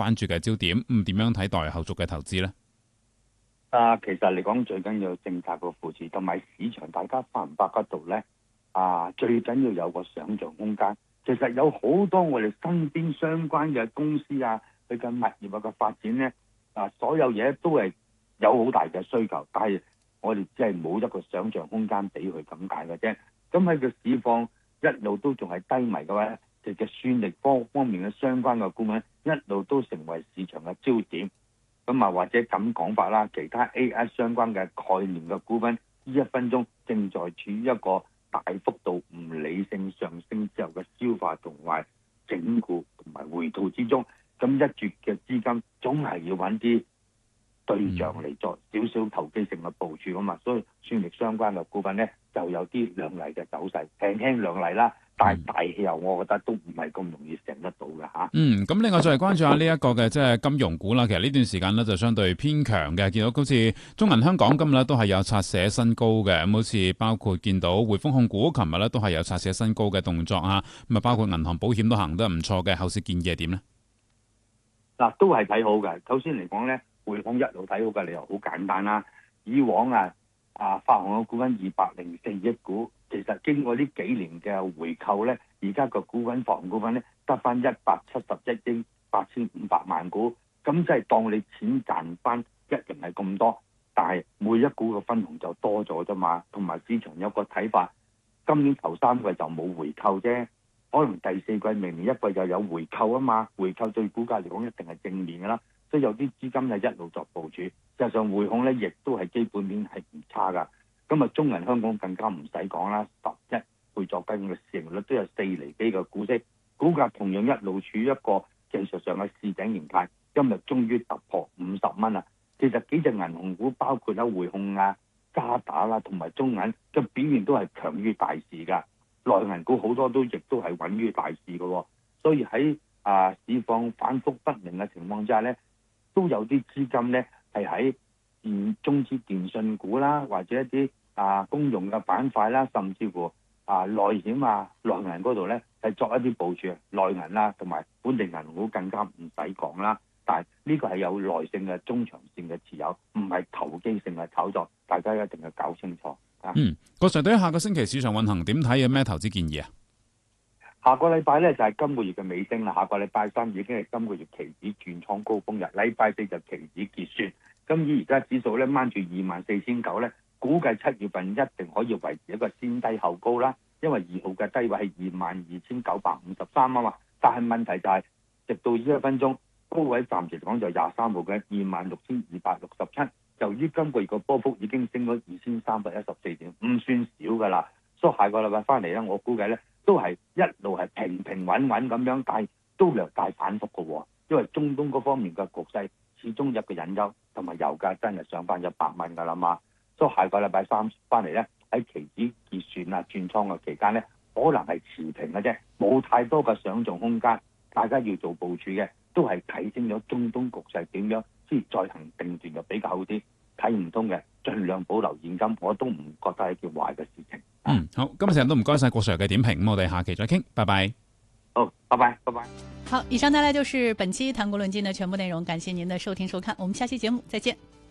關注嘅焦點。點樣睇待後續嘅投資呢？ 其實嚟講最緊要政策個扶持，同埋市場大家發唔發覺到咧？最緊要有個想像空間。其實有好多我哋身邊相關嘅公司啊，佢嘅物業嘅發展咧，所有嘢都係有好大嘅需求，但係我哋只係冇一個想像空間俾佢咁解嘅啫。咁喺個市況一路都仲係低迷嘅話，其實算力方面嘅相關嘅股份一路都成為市場嘅焦點。咁或者咁講法啦，其他 AI 相關嘅概念嘅股份，呢1分鐘正在處於一個大幅度唔理性上升之後嘅消化同埋整固同埋回吐之中。咁一絕嘅資金總係要揾啲對象嚟作少少投機性嘅部署嘛，所以算力相關嘅股份咧就有啲兩例嘅走勢，輕輕兩例啦。但係大氣候，我覺得都唔係咁容易成得到嘅嚇。 咁另外再嚟關注下呢一個嘅即係金融股啦。其實呢段時間咧就相對偏強嘅，見到好似中銀香港今日咧都係有刷寫新高嘅。咁好似包括見到匯豐控股，琴日咧都係有刷寫新高嘅動作啊。咁包括銀行保險都行得唔錯嘅。後市建議係點呢？ 都係睇好嘅。首先嚟講咧，匯豐一路睇好嘅理由好簡單啦。以往發行嘅股份204億股，其實經過呢幾年嘅回購咧，而家個股份發行股份咧得翻171億8500萬股，咁即係當你錢賺翻一樣係咁多，但係每一股嘅分紅就多咗啫嘛。同埋市場有個睇法，今年頭3季就冇回購啫，可能第4季明年1季又有回購啊嘛。回購對股價嚟講一定係正面噶啦，所以有啲資金係一路作部署。實際上匯控咧，亦都係基本面係唔差噶。咁中銀香港更加唔使講啦，11倍作計嘅市盈率都有4厘幾嘅股息，股價同樣一路處於一個技術上嘅試頂形態。今日終於突破50蚊啦。其實幾隻銀行股，包括匯控渣打啦，同埋中銀嘅表現都係強於大市噶。內銀股好多都亦都係穩於大市嘅，所以喺市況反覆不明嘅情況之下咧，都有啲資金咧係喺中資電信股啦，或者一啲公用嘅板塊啦，甚至乎內險內銀嗰度咧係作一啲部署。內銀啦同埋本地銀行股更加唔使講啦。但係呢個係有耐性嘅中長線嘅持有，唔係投機性嘅炒作，大家一定要搞清楚。 郭 Sir 對於下個星期市場運行點睇？有咩投資建議啊？ 下個禮拜咧就係今個月嘅尾聲啦，下個禮拜3已經係今個月期指轉創高峰日，禮拜4就期指結算。咁以而家指數咧掹住24,900咧，估計7月份一定可以維持一個先低後高啦。因為2號嘅低位係22,953嘛。但係問題就係直到呢1分鐘，高位暫時嚟講就23號嘅26,267。由於今個月個波幅已經升咗2314點，唔算少噶啦。所以下個禮拜翻嚟咧，我估計咧都係一路係平平穩穩咁樣，但係都略大反覆嘅喎。因為中東嗰方面嘅局勢始終有個隱憂，同埋油價真係上翻100蚊噶啦嘛。所以下個禮拜3翻嚟咧，喺期指結算轉倉嘅期間咧，可能係持平嘅啫，冇太多嘅想像空間。大家要做部署嘅都係睇清咗中東局勢點樣，先再行定斷就比較好啲。睇唔通嘅，盡量保留現金，我都唔覺得係件壞嘅事情。 好，今日成日都唔該晒郭 Sir 嘅點評，咁我哋下期再傾，拜拜。 好，拜拜，拜拜。 好，以上帶來就是本期談股論盡的全部內容，感謝您的收聽收看，我們下期節目再見。